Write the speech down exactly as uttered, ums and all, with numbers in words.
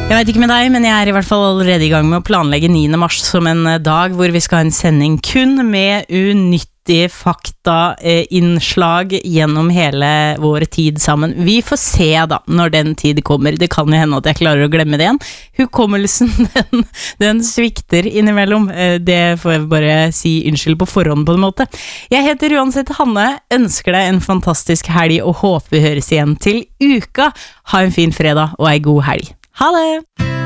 Jeg vet ikke med deg, men jeg er i hvert fall allerede i gang med å planlegge niende mars som en dag hvor vi skal ha en sending kun med unyttige fakta-innslag gjennom hele vår tid sammen. Vi får se da, når den tid kommer. Det kan jo hende at jeg klarer å glemme det igjen. Hukommelsen, den, den svikter innimellom. Det får jeg bare si unnskyld på forhånd på en måte. Jeg heter uansett Hanne, ønsker deg en fantastisk helg og håper vi høres igjen til uka. Ha en fin fredag og en god helg. Ha det!